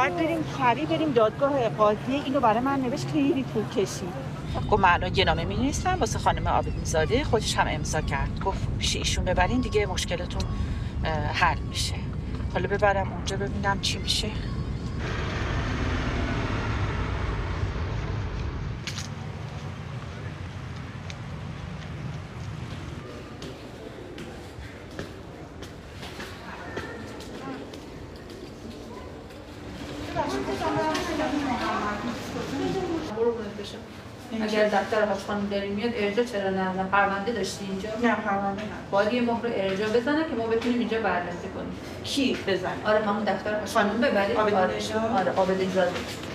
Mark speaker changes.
Speaker 1: باید بریم سریع بریم دادگاه قاضی. اینو برای من نوشت، خیلی طول کشید.
Speaker 2: گفت من الان یه نامه می‌نویسم واسه خانم عابدی‌زاده، خودش هم امضا کرد. گفت پیش ایشون ببرین دیگه مشکلتون حل میشه. حالا ببرم اونجا ببینم چی میشه.
Speaker 3: اگر دفتر حاج خانم داریم میاد ارجاع چرا نه؟ پرونده داشتی اینجا؟
Speaker 1: نه پرونده نه.
Speaker 3: باید یه مهر ارجاع بزنه که ما بتونیم اینجا بررسی کنیم.
Speaker 1: کی بزنه؟
Speaker 3: آره همون دفتر حاج خانم ببرید.
Speaker 1: عابدی
Speaker 3: آره
Speaker 1: نژاد؟
Speaker 3: آره عابدی زاده.